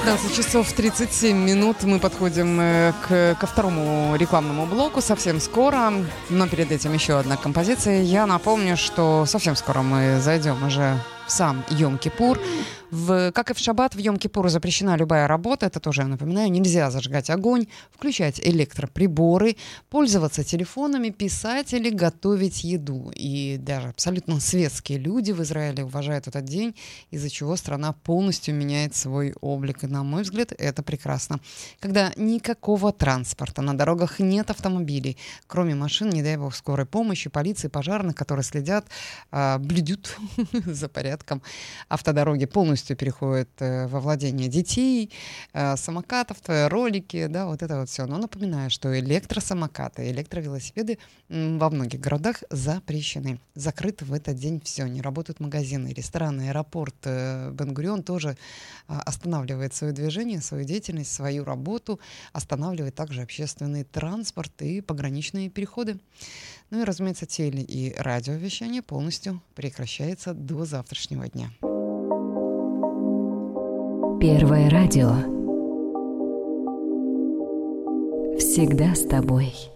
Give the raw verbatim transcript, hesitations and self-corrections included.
пятнадцать часов тридцать семь минут. Мы подходим к, ко второму рекламному блоку совсем скоро. Но перед этим еще одна композиция. Я напомню, что совсем скоро мы зайдем уже в сам Йом-Кипур. В, как и в шаббат, в Йом-Кипур запрещена любая работа. Это тоже я напоминаю. Нельзя зажигать огонь, включать электроприборы, пользоваться телефонами, писать или готовить еду. И даже абсолютно светские люди в Израиле уважают этот день, из-за чего страна полностью меняет свой облик. И, на мой взгляд, это прекрасно. Когда никакого транспорта, на дорогах нет автомобилей, кроме машин, не дай бог, скорой помощи, полиции, пожарных, которые следят, э, блюдут за порядком. Автодороги полностью переходят э, во владение детей, э, самокатов, ролики, да, вот это вот все. Но напоминаю, что электросамокаты, электровелосипеды м, во многих городах запрещены. Закрыты в этот день все. Не работают магазины, рестораны, аэропорт. Э, Бен-Гурион тоже э, останавливает свое движение, свою деятельность, свою работу, останавливает также общественный транспорт и пограничные переходы. Ну и, разумеется, теле- и радиовещание полностью прекращается до завтрашнего дня. Первое радио. Всегда с тобой.